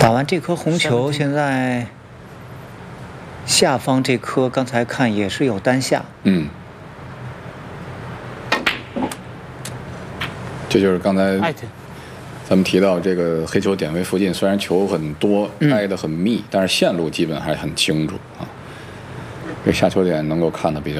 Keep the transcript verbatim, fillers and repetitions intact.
打完这颗红球，现在下方这颗刚才看也是有单下。 嗯，这就是刚才咱们提到这个黑球点位附近，虽然球很多，挨得很密，嗯、但是线路基本还很清楚啊。这下球点能够看得比较